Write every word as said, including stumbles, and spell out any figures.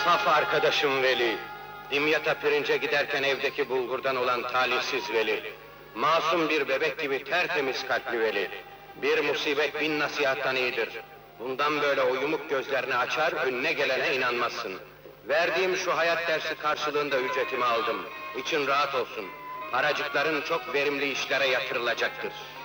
Saf arkadaşım Veli, Dimyat'a pirince giderken evdeki bulgurdan olan talihsiz Veli, masum bir bebek gibi tertemiz kalpli Veli, bir musibet bin nasihattan iyidir. Bundan böyle o yumuk gözlerini açar, önüne gelene inanmazsın. Verdiğim şu hayat dersi karşılığında ücretimi aldım. İçin rahat olsun, paracıkların çok verimli işlere yatırılacaktır.